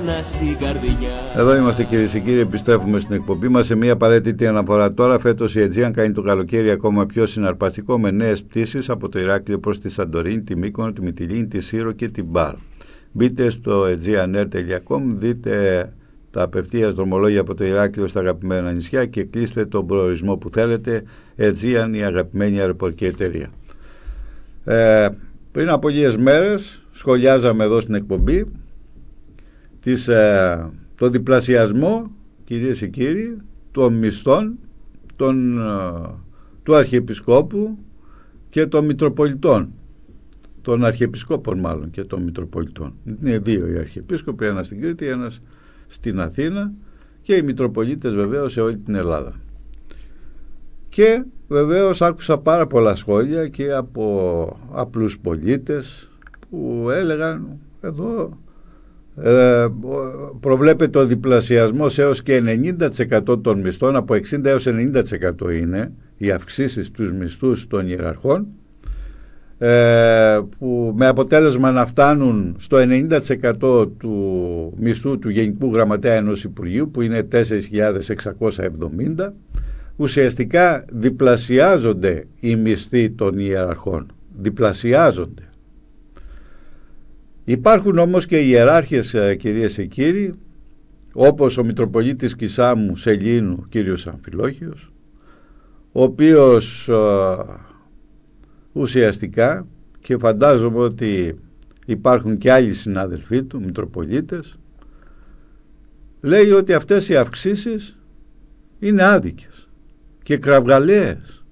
εσένα στην καρδιά. Εδώ είμαστε κυρίες και κύριοι, επιστρέφουμε στην εκπομπή μας σε μια απαραίτητη αναφορά τώρα. Φέτος η Aegean κάνει το καλοκαίρι ακόμα πιο συναρπαστικό με νέες πτήσεις από το Ηράκλειο προς τη Σαντορίνη, τη Μύκονο, τη Μυτιλήνη, τη Σύρο και την Μπάρ. Μπείτε στο aegeanair.com, δείτε τα απευθείας δρομολόγια από το Ηράκλειο στα αγαπημένα νησιά και κλείστε τον προορισμό που θέλετε. Aegean, η αγαπημένη αεροπορική εταιρεία. Πριν από λίγες μέρες σχολιάζαμε εδώ στην εκπομπή το διπλασιασμό, κυρίες και κύριοι, των μισθών του Αρχιεπισκόπου και των Μητροπολιτών, των Αρχιεπισκόπων μάλλον και των Μητροπολιτών. Είναι δύο οι Αρχιεπίσκοποι, ένας στην Κρήτη, ένας στην Αθήνα, και οι Μητροπολίτες βεβαίως σε όλη την Ελλάδα. Και βεβαίως άκουσα πάρα πολλά σχόλια και από απλούς πολίτες που έλεγαν εδώ προβλέπεται ο διπλασιασμός έως και 90% των μισθών, από 60 έως 90% είναι οι αυξήσεις στους μισθούς των ιεραρχών, που με αποτέλεσμα να φτάνουν στο 90% του μισθού του Γενικού Γραμματέα ενός Υπουργείου, που είναι 4.670. Ουσιαστικά διπλασιάζονται οι μισθοί των ιεραρχών, διπλασιάζονται. Υπάρχουν όμως και ιεράρχες, κυρίες και κύριοι, όπως ο Μητροπολίτης Κισάμου Σελήνου, κύριος Αμφιλόχιος, ο οποίος ουσιαστικά, και φαντάζομαι ότι υπάρχουν και άλλοι συνάδελφοί του, Μητροπολίτες, λέει ότι αυτές οι αυξήσεις είναι άδικες και κραυγαλαίες.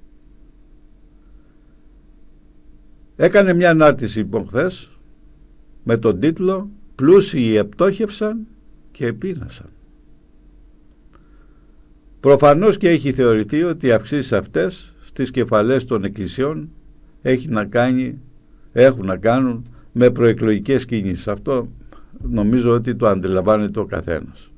Έκανε μια ανάρτηση λοιπόν χθες με τον τίτλο «Πλούσιοι επτόχευσαν και επείνασαν». Προφανώς και έχει θεωρηθεί ότι οι αυξήσεις αυτές στις κεφαλές των εκκλησιών έχουν να κάνουν με προεκλογικές κινήσεις. Αυτό νομίζω ότι το αντιλαμβάνεται ο καθένας.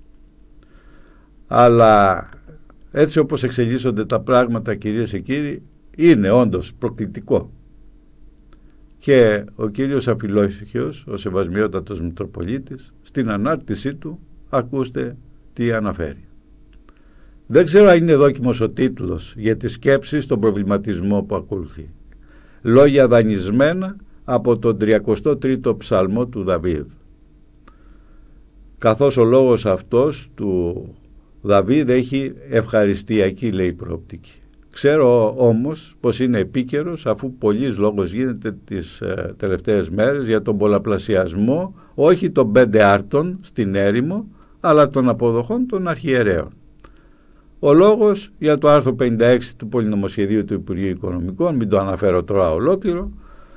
Αλλά έτσι όπως εξελίσσονται τα πράγματα, κυρίες και κύριοι, είναι όντως προκλητικό. Και ο κύριος Αμφιλόχιος, ο Σεβασμιότατος Μητροπολίτης, στην ανάρτησή του, ακούστε τι αναφέρει. Δεν ξέρω αν είναι δόκιμος ο τίτλος για τη σκέψη στον προβληματισμό που ακολουθεί. Λόγια δανεισμένα από τον 33ο ψαλμό του Δαβίδ. Καθώς ο λόγος αυτός του Δαβίδ έχει ευχαριστιακή, λέει, προοπτική. Ξέρω όμως πως είναι επίκαιρος, αφού πολλής λόγος γίνεται τις τελευταίες μέρες για τον πολλαπλασιασμό όχι των 5 άρτων στην έρημο, αλλά των αποδοχών των αρχιερέων. Ο λόγος για το άρθρο 56 του Πολυνομοσχεδίου του Υπουργείου Οικονομικών, μην το αναφέρω τώρα ολόκληρο,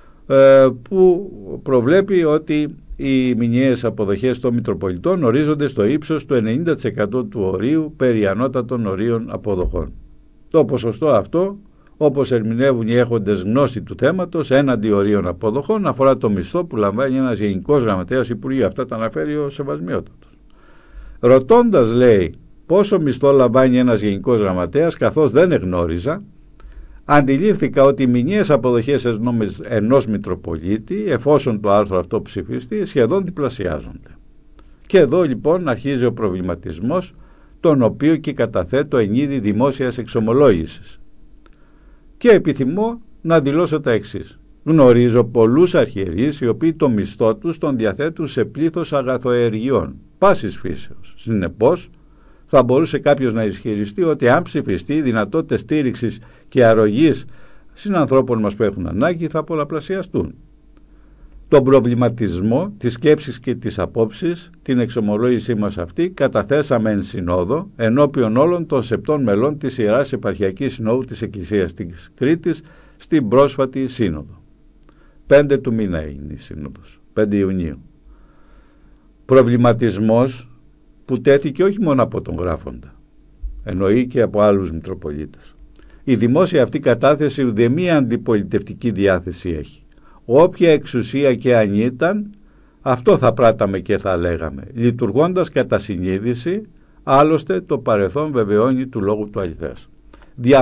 που προβλέπει ότι οι μηνιαίες αποδοχές των Μητροπολιτών ορίζονται στο ύψος του 90% του ορίου περί ανώτατων ορίων αποδοχών. Το ποσοστό αυτό, όπως ερμηνεύουν οι έχοντες γνώση του θέματος, έναντι ορίων αποδοχών, αφορά το μισθό που λαμβάνει ένας Γενικός Γραμματέας Υπουργείου. Αυτά τα αναφέρει ο Σεβασμιότατος. Ρωτώντας, λέει, πόσο μισθό λαμβάνει ένας Γενικός Γραμματέας, καθώς δεν εγνώριζα, αντιλήφθηκα ότι οι μηνιαίες αποδοχές ενός Μητροπολίτη, εφόσον το άρθρο αυτό ψηφιστεί, σχεδόν διπλασιάζονται. Και εδώ λοιπόν αρχίζει ο προβληματισμός, τον οποίο και καταθέτω εν είδη δημόσιας εξομολόγησης. Και επιθυμώ να δηλώσω τα εξής. Γνωρίζω πολλούς αρχιερείς οι οποίοι το μισθό τους τον διαθέτουν σε πλήθος αγαθοεργειών, πάσης φύσεως. Συνεπώς, θα μπορούσε κάποιος να ισχυριστεί ότι αν ψηφιστεί, οι δυνατότητες στήριξης και αρρωγής συνανθρώπων μας που έχουν ανάγκη θα πολλαπλασιαστούν. Τον προβληματισμό, τις σκέψεις και τις απόψεις, την εξομολόγησή μας αυτή καταθέσαμε εν συνόδο ενώπιον όλων των 7 μελών της Ιεράς Επαρχιακής Συνόδου της Εκκλησίας της Κρήτης στην πρόσφατη σύνοδο. 5 του μήνα είναι η σύνοδος, 5 Ιουνίου. Προβληματισμός που τέθηκε όχι μόνο από τον γράφοντα, εννοεί και από άλλους Μητροπολίτες. Η δημόσια αυτή κατάθεση ουδέμια αντιπολιτευτική διάθεση έχει. Όποια εξουσία και αν ήταν, αυτό θα πράταμε και θα λέγαμε, λειτουργώντας κατά συνείδηση, άλλωστε το παρελθόν βεβαιώνει του λόγου του αληθές.